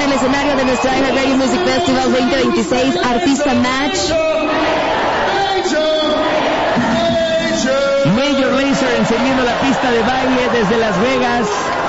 el escenario de nuestro iHeartRadio Music Festival 2026, Artista Match. Major Lazer encendiendo la pista de baile desde Las Vegas.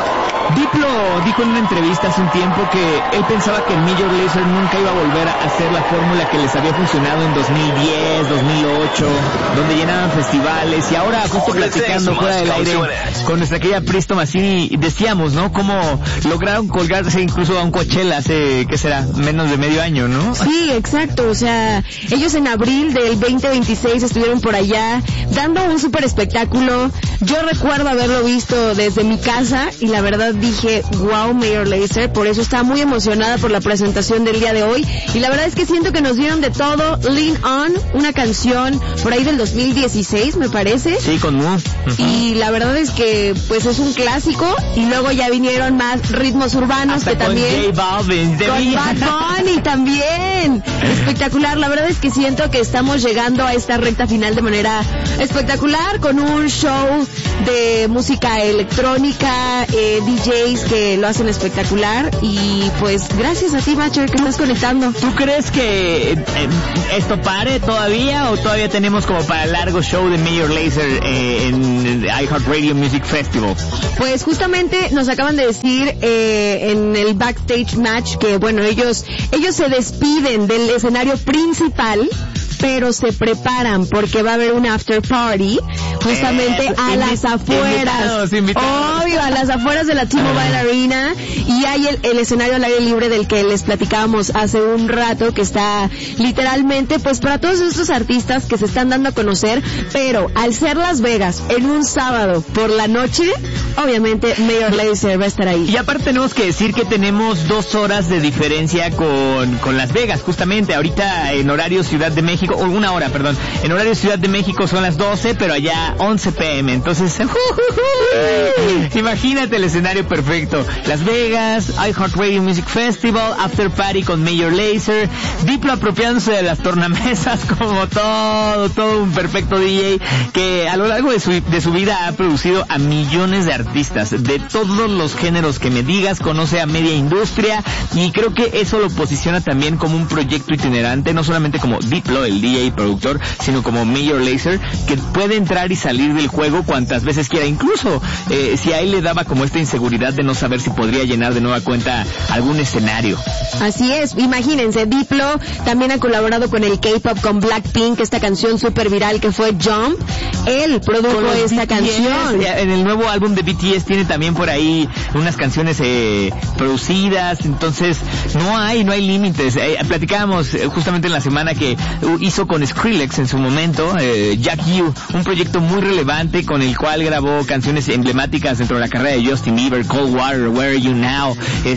Diplo dijo en una entrevista hace un tiempo que él pensaba que Major Lazer nunca iba a volver a hacer la fórmula que les había funcionado en 2010, 2008, donde llenaban festivales, y ahora justo platicando fuera del aire con nuestra querida Pristo Massini, decíamos, ¿no? Cómo lograron colgarse incluso a un Coachella hace, ¿qué será? Menos de medio año, ¿no? Sí, exacto, o sea, ellos en abril del 2026 estuvieron por allá dando un súper espectáculo. Yo recuerdo haberlo visto desde mi casa y la verdad dije, wow, Major Lazer, por eso estaba muy emocionada por la presentación del día de hoy, y la verdad es que siento que nos dieron de todo. Lean On, una canción por ahí del 2016, me parece. Sí, con Mu. Y la verdad es que pues es un clásico, y luego ya vinieron más ritmos urbanos. Hasta que con también J Balvin, con Bad Bunny también. Espectacular, la verdad es que siento que estamos llegando a esta recta final de manera espectacular, con un show de música electrónica, DJs que lo hacen espectacular, y pues gracias a ti, Macher, que estás conectando. ¿Tú crees que esto pare todavía, o todavía tenemos como para largo show de Major Lazer en iHeartRadio Music Festival? Pues justamente nos acaban de decir en el backstage match que bueno, ellos se despiden del escenario principal, pero se preparan porque va a haber un after party justamente a las afueras. Invitados. Obvio, a las afueras de la T-Mobile Arena, y hay el escenario al aire libre del que les platicábamos hace un rato, que está literalmente pues para todos estos artistas que se están dando a conocer, pero al ser Las Vegas en un sábado por la noche, obviamente Major Lazer va a estar ahí. Y aparte tenemos que decir que tenemos 2 horas de diferencia con Las Vegas, justamente ahorita en horario Ciudad de México, o 1 hora, perdón, en horario Ciudad de México son las 12, pero allá 11 p.m, entonces imagínate el escenario perfecto. Las Vegas, iHeartRadio Music Festival, After Party con Major Lazer, Diplo apropiándose de las tornamesas como todo un perfecto DJ que a lo largo de su vida ha producido a millones de artistas de todos los géneros que me digas, conoce a media industria, y creo que eso lo posiciona también como un proyecto itinerante, no solamente como Diplo, el DJ y productor, sino como Major Lazer, que puede entrar y salir del juego cuantas veces quiera, incluso si a él le daba como esta inseguridad de no saber si podría llenar de nueva cuenta algún escenario. Así es, imagínense, Diplo también ha colaborado con el K-pop, con Blackpink, esta canción súper viral que fue Jump. Él produjo esta canción. En el nuevo álbum de BTS tiene también por ahí unas canciones producidas, entonces no hay límites. Platicábamos justamente en la semana que hizo con Skrillex en su momento, Jack U, un proyecto muy relevante con el cual grabó canciones emblemáticas dentro de la carrera de Justin Bieber, Cold Water, Where Are You Now,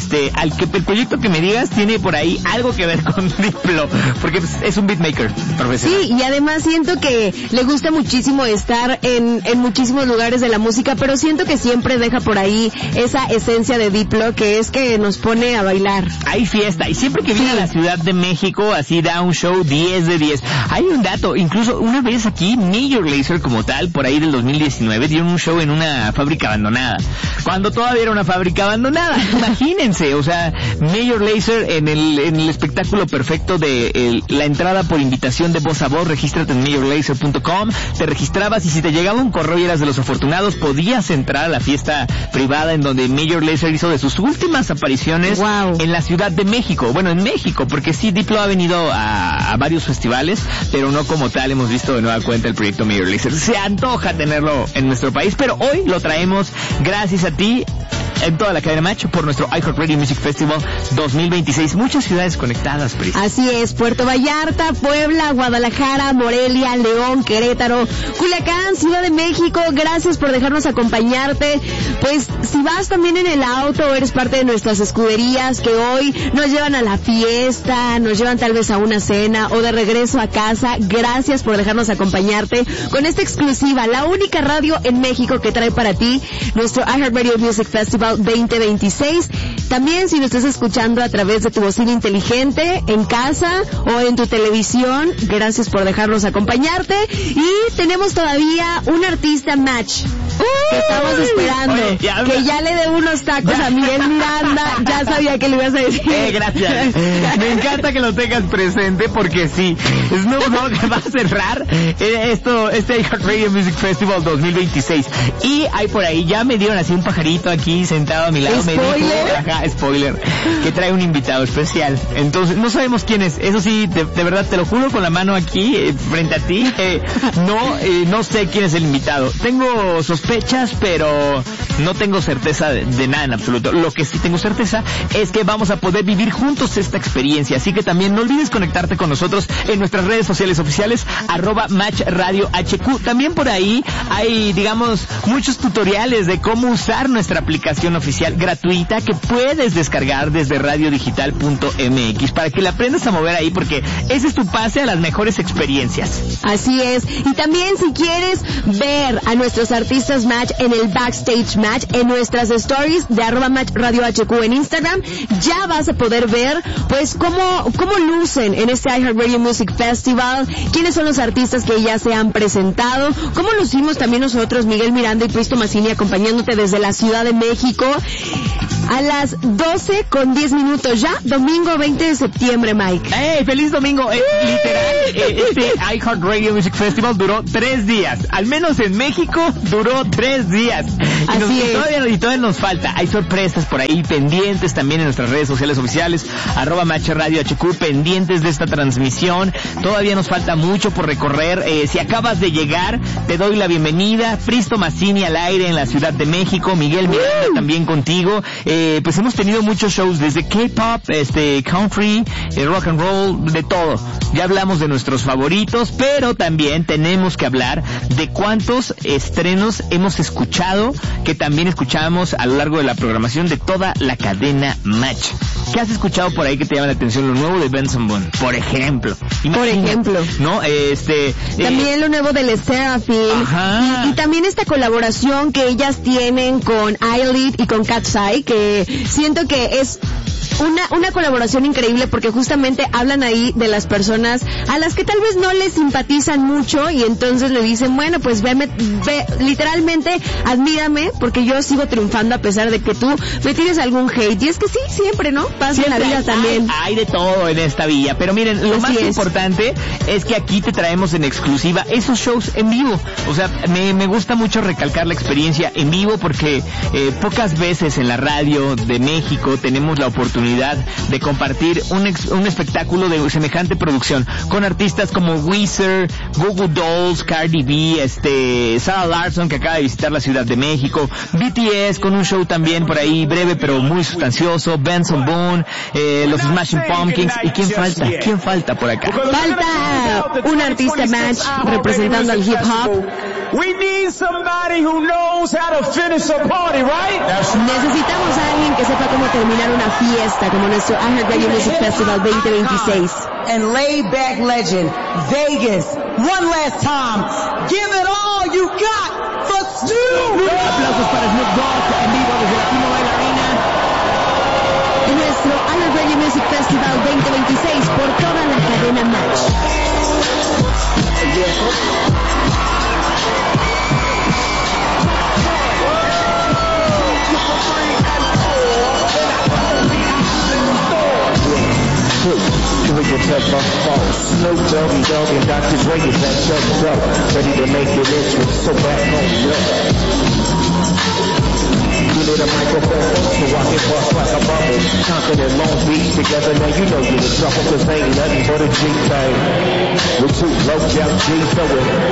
el proyecto que me digas tiene por ahí algo que ver con Diplo, porque es un beatmaker profesional. Sí, y además siento que le gusta muchísimo estar en muchísimos lugares de la música, pero siento que siempre deja por ahí esa esencia de Diplo, que es que nos pone a bailar. Hay fiesta, y siempre que viene a la Ciudad de México, así da un show 10 de 10. Hay un dato, incluso una vez aquí, Major Lazer como tal, por ahí del 2019, dieron un show en una fábrica abandonada, cuando todavía era una fábrica abandonada. Imagínense, o sea, Major Lazer en el espectáculo perfecto de la entrada por invitación de voz a voz. Regístrate en majorlazer.com, te registrabas, y si te llegaba un correo y eras de los afortunados, podías entrar a la fiesta privada en donde Major Lazer hizo de sus últimas apariciones en la Ciudad de México. Bueno, en México, porque sí, Diplo ha venido a varios festivales, pero no como tal hemos visto de nueva cuenta el proyecto Major Lazer. Se antoja tenerlo en nuestro país, pero hoy lo traemos gracias a ti en toda la cadena Match por nuestro iHeartRadio Music Festival 2026. Muchas ciudades conectadas, Pris. Así es, Puerto Vallarta, Puebla, Guadalajara, Morelia, León, Querétaro, Culiacán, Ciudad de México. Gracias por dejarnos acompañarte. Pues si vas también en el auto o eres parte de nuestras escuderías que hoy nos llevan a la fiesta, nos llevan tal vez a una cena o de regreso a casa, gracias por dejarnos acompañarte con esta exclusiva, la única radio en México que trae para ti nuestro iHeartRadio Music Festival 2026. También si nos estás escuchando a través de tu bocina inteligente, en casa o en tu televisión, gracias por dejarnos acompañarte. Y tenemos todavía un artista match Te estamos esperando. Oye, que ya le dé unos tacos a Miguel Miranda. Ya sabía que le ibas a decir. Gracias. Me encanta que lo tengas presente porque sí, Snoop Dogg va a cerrar este iHeartRadio Music Festival 2026. Y hay por ahí, ya me dieron así un pajarito aquí sentado a mi lado. ¿Spoiler? Me dijo, spoiler, que trae un invitado especial. Entonces, no sabemos quién es. Eso sí, de verdad, te lo juro con la mano aquí, frente a ti. No sé quién es el invitado. Tengo sospechas, pero no tengo certeza de nada en absoluto. Lo que sí tengo certeza es que vamos a poder vivir juntos esta experiencia. Así que también no olvides conectarte con nosotros en nuestras redes sociales oficiales, @MatchRadioHQ. También por ahí hay, digamos, muchos tutoriales de cómo usar nuestra aplicación oficial gratuita que puedes descargar desde radiodigital.mx para que la aprendas a mover ahí, porque ese es tu pase a las mejores experiencias. Así es. Y también si quieres ver a nuestros artistas Match en el Backstage Match, en nuestras stories de @MatchRadioHQ en Instagram, ya vas a poder ver pues cómo lucen en este iHeartRadio Music Festival, quiénes son los artistas que ya se han presentado, cómo lucimos también nosotros, Miguel Miranda y Cristo Massini, acompañándote desde la Ciudad de México a las 12:10 ya, domingo 20 de septiembre, Mike. ¡Hey! ¡Feliz domingo! Literal, este iHeartRadio Music Festival duró 3 días. Al menos en México duró 3 días. Así es. Todavía nos falta. Hay sorpresas por ahí pendientes también en nuestras redes sociales oficiales, @MatchRadioHQ, pendientes de esta transmisión. Todavía nos falta mucho por recorrer. Si acabas de llegar, te doy la bienvenida. Cristo Massini al aire en la Ciudad de México. Miguel Miranda también contigo. Pues hemos tenido muchos shows desde K-pop, country, rock and roll, de todo. Ya hablamos de nuestros favoritos, pero también tenemos que hablar de cuántos estrenos hemos escuchado, que también escuchamos a lo largo de la programación de toda la cadena Match. ¿Qué has escuchado por ahí que te llama la atención? Lo nuevo de Benson Boone, por ejemplo. ¿No? También lo nuevo de Les Seraphim. Y también esta colaboración que ellas tienen con Eyelid y con Cat's Eye, que siento que es una colaboración increíble porque justamente hablan ahí de las personas a las que tal vez no les simpatizan mucho y entonces le dicen, bueno, pues ve, literalmente admírame porque yo sigo triunfando a pesar de que tú me tienes algún hate. Y es que sí, siempre, ¿no? Pasa en la vida también. Hay de todo en esta villa, pero miren, lo más importante es que aquí te traemos en exclusiva esos shows en vivo. O sea, me gusta mucho recalcar la experiencia en vivo porque pocas veces en la radio de México tenemos la oportunidad de compartir un espectáculo de semejante producción con artistas como Weezer, Google Dolls, Cardi B, Sarah Larson, que acaba de visitar la Ciudad de México, BTS con un show también por ahí breve pero muy sustancioso, Benson Boone, los Smashing Pumpkins. ¿Y quién falta? ¿Quién falta por acá? Falta un artista Match representando al hip hop. We need somebody who knows how to finish a party, right? Necesitamos a alguien que sepa cómo terminar una fiesta como nuestro iHeartRadio Music Festival 2026. And laid back legend, Vegas, one last time. Give it all you got for Snoop. Aplausos para Snoop Dogg en vivo desde la T-Mobile Arena. En nuestro iHeartRadio Music Festival 2026 por toda la cadena Match. Snoop Dogg and Dr. Dre is at your throat, ready to make it intro, so back home, You need a microphone to walk it bust like a bubble. Compton and Long Beach together, now you know you're in trouble, cause ain't nothing but a G thing. With two low jump G's, so